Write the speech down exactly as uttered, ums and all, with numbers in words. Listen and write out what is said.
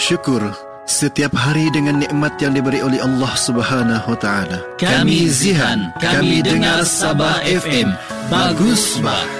bersyukur setiap hari dengan nikmat yang diberi oleh Allah Subhanahu Wa Taala. Kami Zihan, kami dengar Sabah F M. Bagus bah.